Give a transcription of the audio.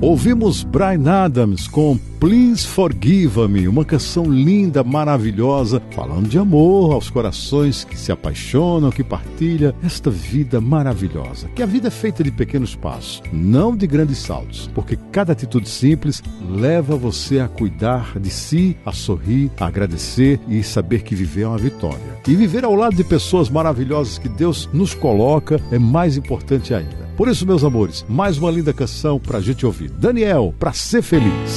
Ouvimos Bryan Adams com Please Forgive Me, uma canção linda, maravilhosa, falando de amor aos corações que se apaixonam, que partilham esta vida maravilhosa. Que a vida é feita de pequenos passos, não de grandes saltos, porque cada atitude simples leva você a cuidar de si, a sorrir, a agradecer e saber que viver é uma vitória. E viver ao lado de pessoas maravilhosas que Deus nos coloca é mais importante ainda. Por isso, meus amores, mais uma linda canção pra gente ouvir. Daniel, pra ser feliz.